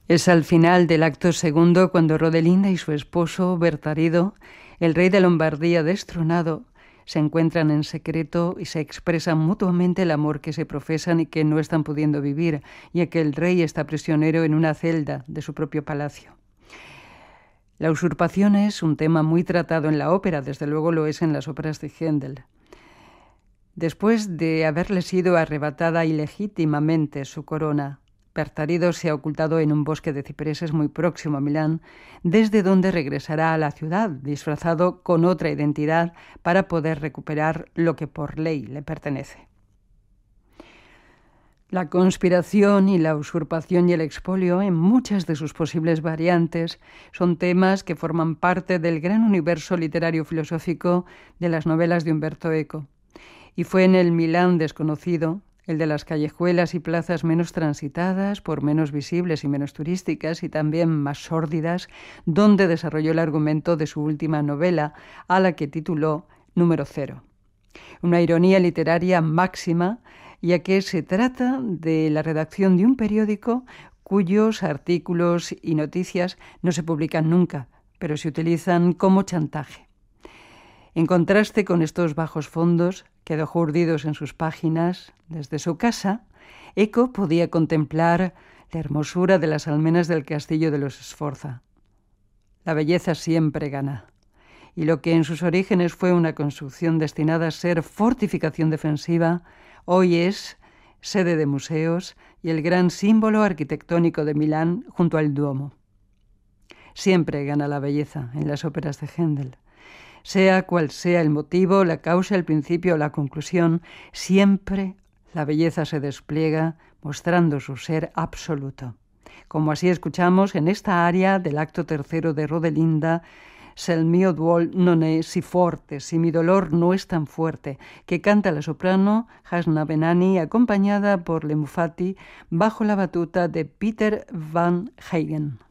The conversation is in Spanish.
Es al final del acto segundo cuando Rodelinda y su esposo, Bertarido, el rey de Lombardía destronado, se encuentran en secreto y se expresan mutuamente el amor que se profesan y que no están pudiendo vivir, ya que el rey está prisionero en una celda de su propio palacio. La usurpación es un tema muy tratado en la ópera, desde luego lo es en las óperas de Händel. Después de haberle sido arrebatada ilegítimamente su corona, Bertarido se ha ocultado en un bosque de cipreses muy próximo a Milán, desde donde regresará a la ciudad, disfrazado con otra identidad para poder recuperar lo que por ley le pertenece. La conspiración y la usurpación y el expolio, en muchas de sus posibles variantes, son temas que forman parte del gran universo literario filosófico de las novelas de Umberto Eco. Y fue en el Milán desconocido, el de las callejuelas y plazas menos transitadas, por menos visibles y menos turísticas y también más sórdidas, donde desarrolló el argumento de su última novela, a la que tituló Número Cero. Una ironía literaria máxima, ya que se trata de la redacción de un periódico cuyos artículos y noticias no se publican nunca, pero se utilizan como chantaje. En contraste con estos bajos fondos que dejó urdidos en sus páginas, desde su casa, Eco podía contemplar la hermosura de las almenas del castillo de los Sforza. La belleza siempre gana, y lo que en sus orígenes fue una construcción destinada a ser fortificación defensiva, hoy es sede de museos y el gran símbolo arquitectónico de Milán junto al Duomo. Siempre gana la belleza en las óperas de Händel. Sea cual sea el motivo, la causa, el principio o la conclusión, siempre la belleza se despliega mostrando su ser absoluto. Como así escuchamos en esta aria del acto tercero de Rodelinda, «Se il mio duol non è si forte, si mi dolor no es tan fuerte», que canta la soprano Hasna Benani, acompañada por Le Mufati, bajo la batuta de Peter Van Hagen.